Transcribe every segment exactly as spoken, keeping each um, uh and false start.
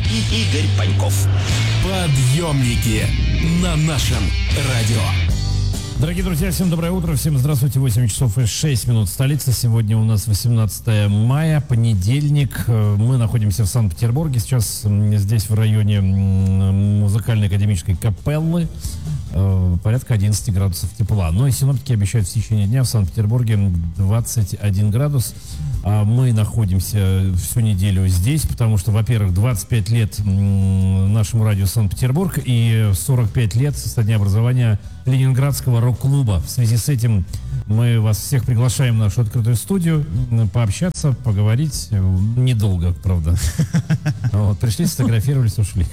Игорь Паньков. Подъемники на нашем радио. Дорогие друзья, всем доброе утро, всем здравствуйте, восемь часов и шесть минут столица. Сегодня у нас восемнадцатое мая, понедельник. Мы находимся в Санкт-Петербурге, сейчас здесь в районе музыкальной академической капеллы. Порядка одиннадцать градусов тепла. Но и синоптики обещают в течение дня в Санкт-Петербурге двадцать один градус. А мы находимся всю неделю здесь, потому что, во-первых, двадцать пять лет нашему радио Санкт-Петербург и сорок пять лет со дня образования Ленинградского рок-клуба. В связи с этим мы вас всех приглашаем в нашу открытую студию пообщаться, поговорить. Недолго, правда. Вот, пришли, сфотографировались, ушли.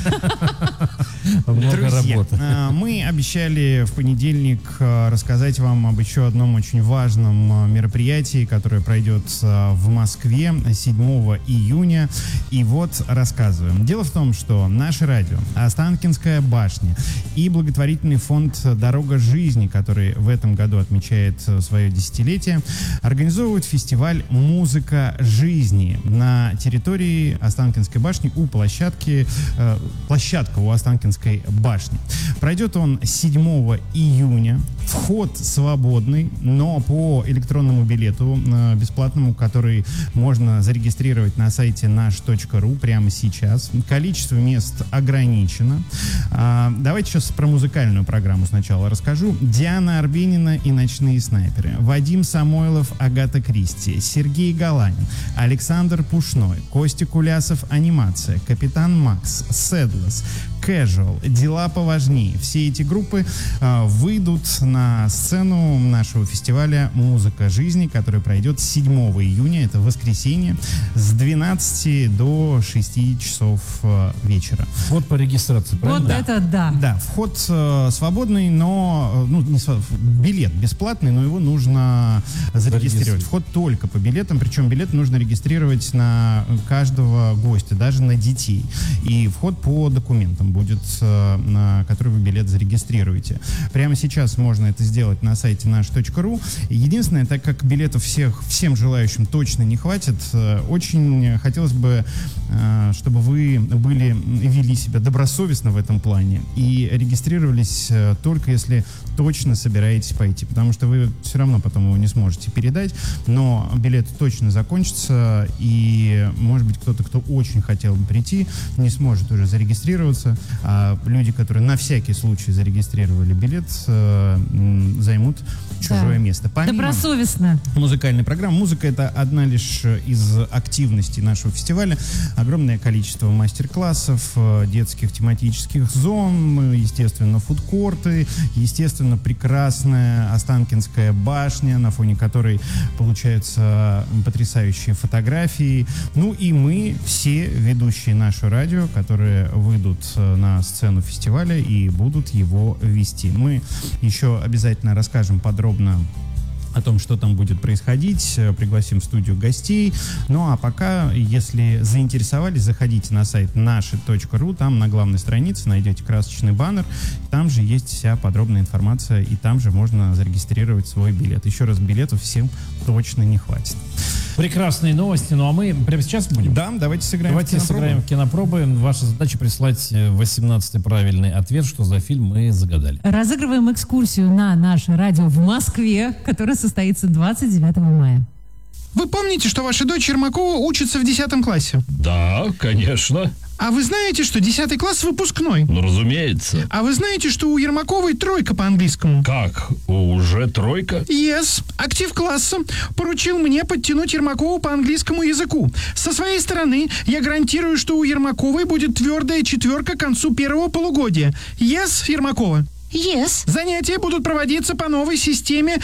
Много Друзья, работы. Мы обещали в понедельник рассказать вам об еще одном очень важном мероприятии, которое пройдет в Москве седьмого июня. И вот рассказываем. Дело в том, что наше радио, Останкинская башня и благотворительный фонд «Дорога жизни», который в этом году отмечает свое десятилетие, организовывают фестиваль «Музыка жизни» на территории Останкинской башни у площадки, э, площадка у Останкинской башни. Пройдет он седьмого июня. Вход свободный, но по электронному билету э, бесплатному, который можно зарегистрировать на сайте наш точка ру прямо сейчас. Количество мест ограничено. А, давайте сейчас про музыкальную программу сначала расскажу. Диана Арбенина и «Ночные снайперы», Вадим Самойлов, Агата Кристи, Сергей Галанин, Александр Пушной, Костя Кулясов, «Анимация», Капитан Макс, Седлес, Casual, «Дела поважнее». Все эти группы э, выйдут на сцену нашего фестиваля «Музыка жизни», который пройдет седьмого июня, это воскресенье, с двенадцати до шести часов э, вечера. Вход по регистрации, правильно? Вот да. это да. Да, вход э, свободный, но ну, не св... билет бесплатный, но его нужно зарегистрировать. Вход только по билетам, причем билет нужно регистрировать на каждого гостя, даже на детей. И вход по документам будет, на который вы билет зарегистрируете. Прямо сейчас можно это сделать на сайте наш точка ру. Единственное, так как билетов всех, всем желающим точно не хватит, очень хотелось бы, чтобы вы были, вели себя добросовестно в этом плане и регистрировались только если точно собираетесь пойти, потому что вы все равно потом его не сможете передать, но билет точно закончится, и, может быть, кто-то, кто очень хотел бы прийти, не сможет уже зарегистрироваться, а люди, которые на всякий случай зарегистрировали билет, займут чужое Да. место. Помимо Добросовестно. музыкальной программы, музыка — это одна лишь из активностей нашего фестиваля. Огромное количество мастер-классов, детских тематических зон, естественно, фудкорты, естественно, прекрасная Останкинская башня, на фоне которой получаются потрясающие фотографии. Ну и мы, все ведущие наше радио, которые выйдут на сцену фестиваля и будут его вести. Мы еще обязательно расскажем подробно о том, что там будет происходить, пригласим в студию гостей. Ну а пока, если заинтересовались, заходите на сайт наш точка ру, там на главной странице найдете красочный баннер, там же есть вся подробная информация, и там же можно зарегистрировать свой билет. Еще раз, билетов всем точно не хватит. Прекрасные новости. Ну а мы прямо сейчас будем? Да, давайте сыграем Давайте в кинопробы. сыграем в кинопробы. Ваша задача прислать восемнадцатый правильный ответ, что за фильм мы загадали. Разыгрываем экскурсию на наше радио в Москве, которая состоится двадцать девятого мая. Вы помните, что ваша дочь Ермакова учится в десятом классе? Да, конечно. А вы знаете, что десятый класс выпускной? Ну, разумеется. А вы знаете, что у Ермаковой тройка по английскому? Как? Уже тройка? Yes. Актив класса поручил мне подтянуть Ермакову по английскому языку. Со своей стороны, я гарантирую, что у Ермаковой будет твердая четверка к концу первого полугодия. Yes, Ермакова? Yes. Занятия будут проводиться по новой системе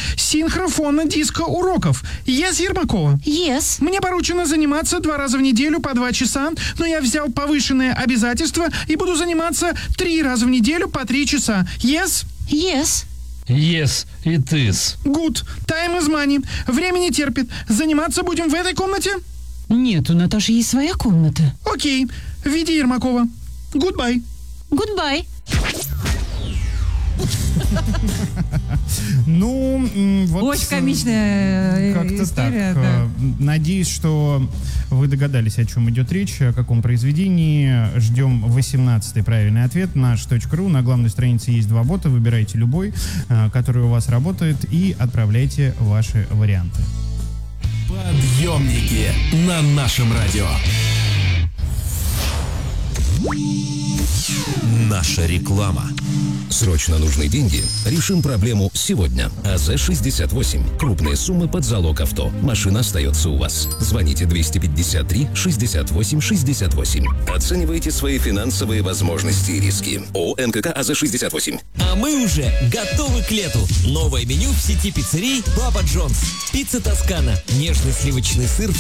синхрофонно-диско-уроков. Yes, Ермакова? Yes. Мне поручено заниматься два раза в неделю по два часа, но я взял повышенное обязательство и буду заниматься три раза в неделю по три часа. Yes? Yes. Yes, it is. Good. Time is money. Время не терпит. Заниматься будем в этой комнате? Нет, у Наташи есть своя комната. Окей. Веди, Ермакова. Goodbye. Goodbye. Ну, м, вот... Очень комичная э, Как-то история. так. Да. Э, Надеюсь, что вы догадались, о чем идет речь, о каком произведении. Ждем восемнадцатый правильный ответ. Наш точка ру. На главной странице есть два бота. Выбирайте любой, э, который у вас работает, и отправляйте ваши варианты. Подъемники на нашем радио. Наша реклама. Срочно нужны деньги? Решим проблему сегодня. АЗ шестьдесят восемь. Крупные суммы под залог авто. Машина остается у вас. Звоните двести пятьдесят три шестьдесят восемь шестьдесят восемь. Оценивайте свои финансовые возможности и риски. ООО НКК АЗ шестьдесят восемь. А мы уже готовы к лету. Новое меню в сети пиццерий Папа Джонс. Пицца Тоскана. Нежный сливочный сыр в